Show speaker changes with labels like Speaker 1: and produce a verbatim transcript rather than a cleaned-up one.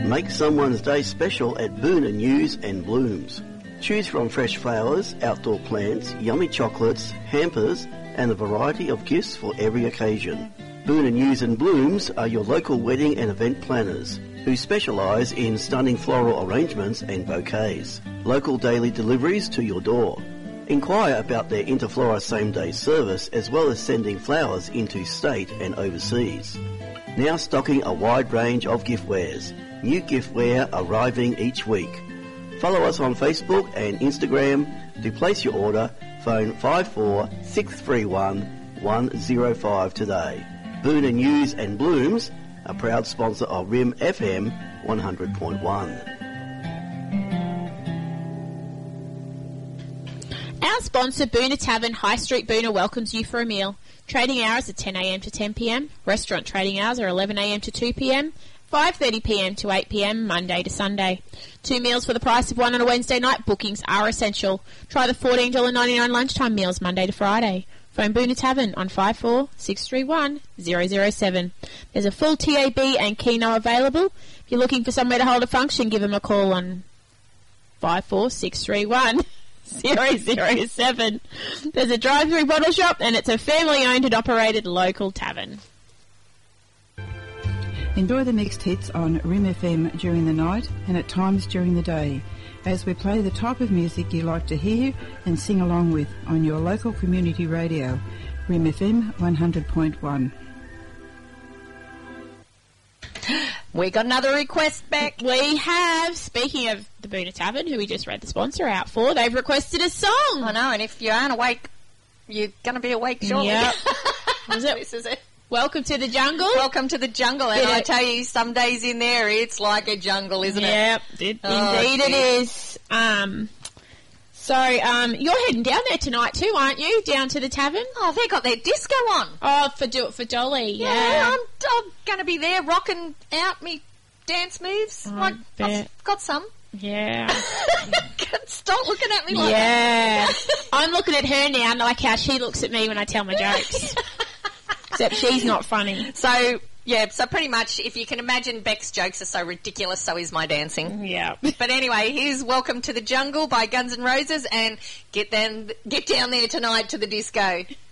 Speaker 1: Make someone's day special at Boona News and Blooms. Choose from fresh flowers, outdoor plants, yummy chocolates, hampers, and a variety of gifts for every occasion. Boona News and Blooms are your local wedding and event planners who specialise in stunning floral arrangements and bouquets. Local daily deliveries to your door. Inquire about their Interflora same-day service as well as sending flowers into state and overseas. Now stocking a wide range of giftwares. New giftware arriving each week. Follow us on Facebook and Instagram. To place your order, phone five four six three one one zero five today. Boona News and Blooms, a proud sponsor of R I M F M one hundred point one.
Speaker 2: Our sponsor, Boona Tavern, High Street Boona, welcomes you for a meal. Trading hours are ten a m to ten p m. Restaurant trading hours are eleven a m to two p m. five thirty p m to eight p m, Monday to Sunday. Two meals for the price of one on a Wednesday night. Bookings are essential. Try the fourteen dollars ninety-nine lunchtime meals Monday to Friday. Phone Boona Tavern on five four six three one zero zero seven. There's a full T A B and Keno available. If you're looking for somewhere to hold a function, give them a call on five four six three one zero zero seven. There's a drive-through bottle shop and it's a family-owned and operated local tavern.
Speaker 3: Enjoy the mixed hits on R I M F M during the night and at times during the day, as we play the type of music you like to hear and sing along with on your local community radio, R I M F M one hundred point one.
Speaker 4: We got another request back.
Speaker 2: We have, speaking of the Boona Tavern, who we just read the sponsor out for, they've requested a song.
Speaker 4: I know, and if you aren't awake, you're going to be awake shortly.
Speaker 2: Yep. Is it?
Speaker 4: This is it.
Speaker 2: Welcome to the jungle.
Speaker 4: Welcome to the jungle, and
Speaker 2: Yeah.
Speaker 4: I tell you, some days in there, it's like a jungle, isn't
Speaker 2: Yep,
Speaker 4: it?
Speaker 2: it,
Speaker 4: Oh,
Speaker 2: indeed
Speaker 4: gee.
Speaker 2: it is. Um, so um, you're heading down there tonight too, aren't you? Down to the tavern?
Speaker 4: Oh, they got their disco on.
Speaker 2: Oh, for do for Dolly, yeah.
Speaker 4: Yeah, I'm, I'm going to be there rocking out me dance moves.
Speaker 2: Oh,
Speaker 4: like,
Speaker 2: bet.
Speaker 4: I've got some.
Speaker 2: Yeah.
Speaker 4: Stop looking at me like
Speaker 2: Yeah.
Speaker 4: that.
Speaker 2: I'm looking at her now, like how she looks at me when I tell my jokes. Except she's not funny.
Speaker 4: So, yeah, so pretty much, if you can imagine, Beck's jokes are so ridiculous, so is my dancing.
Speaker 2: Yeah.
Speaker 4: But anyway, here's Welcome to the Jungle by Guns N' Roses, and get, them, get down there tonight to the disco.